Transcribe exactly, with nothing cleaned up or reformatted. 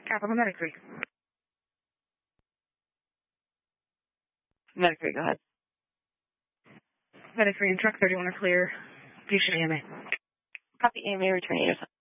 Capital Medic three. Medic three, go ahead. Medic three and Truck thirty-one are clear. You should A M A. Copy A M A, return eight oh seven.